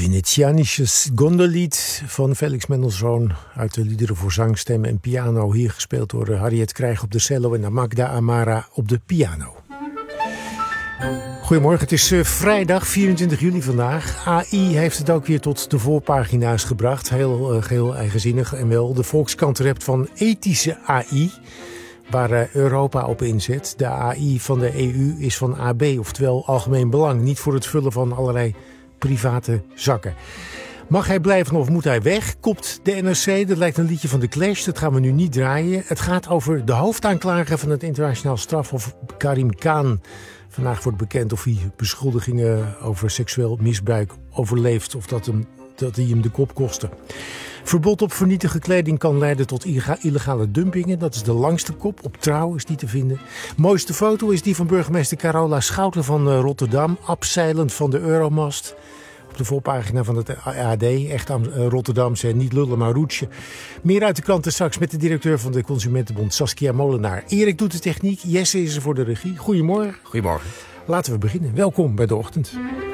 Venetianisches Gondellied van Felix Mendelssohn uit de liederen voor zang, stem en piano. Hier gespeeld door Harriet Krijg op de cello en Magda Amara op de piano. Goedemorgen, het is vrijdag 24 juli vandaag. AI heeft het ook weer tot de voorpagina's gebracht. Heel eigenzinnig. En wel, de Volkskrant rept van ethische AI, waar Europa op inzet. De AI van de EU is van AB, oftewel algemeen belang. Niet voor het vullen van allerlei private zakken. Mag hij blijven of moet hij weg? Kopt de NRC. Dat lijkt een liedje van de Clash. Dat gaan we nu niet draaien. Het gaat over de hoofdaanklager van het internationaal strafhof, Karim Khan. Vandaag wordt bekend of hij beschuldigingen over seksueel misbruik overleeft of dat hij hem de kop kostte. Verbod op vernietige kleding kan leiden tot illegale dumpingen. Dat is de langste kop. Op Trouw is die te vinden. Mooiste foto is die van burgemeester Carola Schouten van Rotterdam. Abzeilend van de Euromast. Op de voorpagina van het AD. Echt Rotterdamse, niet lullen maar roetje. Meer uit de kranten straks met de directeur van de Consumentenbond, Saskia Molenaar. Erik doet de techniek. Jesse is er voor de regie. Goedemorgen. Goedemorgen. Laten we beginnen. Welkom bij De Ochtend.